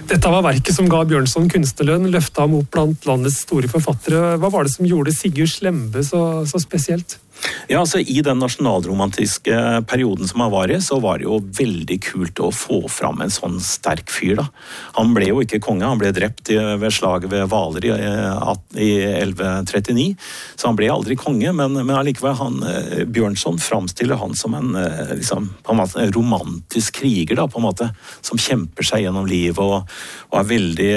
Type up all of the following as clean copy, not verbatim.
Dette var verket som ga Bjørnson kunstnerlønn, løftet ham opp blant landets store forfattere. Hva var det som gjorde Sigurd Slembe så spesielt? Ja, altså I den nasjonalromantiske perioden som han var i, så var det jo veldig kult å få fram en sånn sterk fyr da. Han ble jo ikke konge, han ble drept ved slaget ved Hvaler i 1139, så han ble aldri konge, men allikevel Bjørnson framstiller han som en romantisk kriger da, på en måte, som kjemper seg gjennom livet og veldig,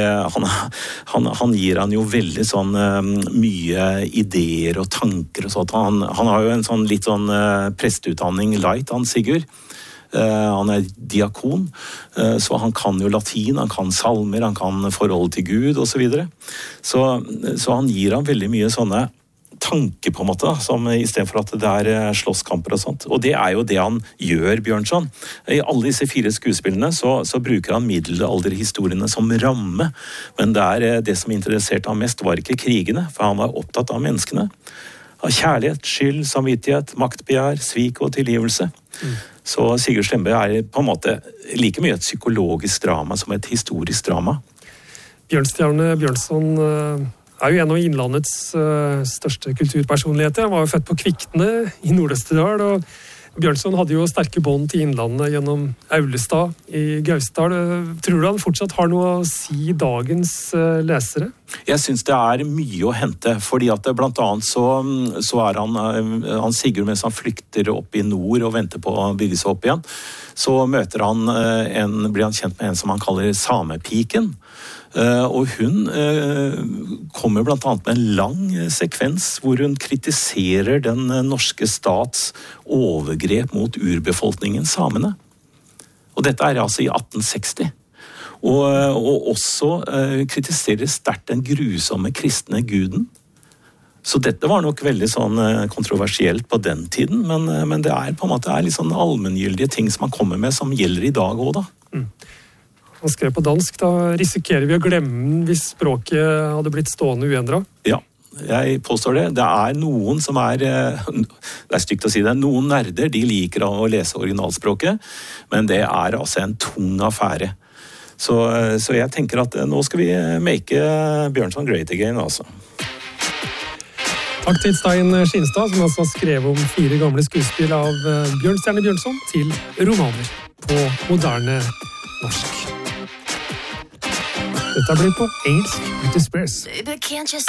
han gir han jo veldig sånn mye ideer og tanker og sånt. Han har jo en sånn litt sånn presteutdanning light, han Sigurd. Han diakon, så han kan jo latin, han kan salmer, han kan forhold til Gud og så videre. Så han gir han veldig mye sånne tanker på en måte, som i stedet for at det slåsskamper og sånt. Og det jo det han gjør, Bjørnson. I alle disse 4 skuespillene så bruker han middelalderhistoriene som ramme, men det som interesserte ham mest var ikke krigene, for han var opptatt av menneskene. Av kjærlighet, skyld, samvittighet, maktbegjær, svik og tilgivelse. Så Sigurd Slembe på en måte like mye et psykologisk drama som et historisk drama. Bjørnstjerne Bjørnson jo en av Innlandets største kulturpersonligheter. Han var jo født på Kvikne i Nord-Østerdal, og Bjørnson hadde jo sterke bånd til Innlandet gjennom Aulestad i Gausdal. Tror du han fortsatt har noe å si dagens lesere? Jeg synes det mye å hente, fordi at blant annet så han Sigurd mens han flykter opp i nord og venter på å bygge seg opp igjen, så møter blir han kjent med en som han kaller Samepiken. Og hun kommer blant annet med en lang sekvens hvor hun kritiserer den norske stats overgrep mot urbefolkningen samene. Og dette altså i 1860. Og også kritiserer sterkt den grusomme kristne guden. Så dette var nok veldig sånn kontroversielt på den tiden, men det på en måte litt sånn allmenngyldige ting som man kommer med som gjelder i dag også da. Han skrev på dansk, da risikerer vi å glemme den hvis språket hadde blitt stående uendret. Ja, jeg påstår det. Det noen som det stygt å si det, noen nerder, de liker å lese originalspråket, men det altså en tung affære. Så jeg tenker at nå skal vi make Bjørnson great again, altså. Takk til Stein Skinstad, som har skrevet om 4 gamle skuespill av Bjørnstjerne Bjørnson til romaner på moderne norsk. Dette blir på engelsk Britney Spears. Baby, can't you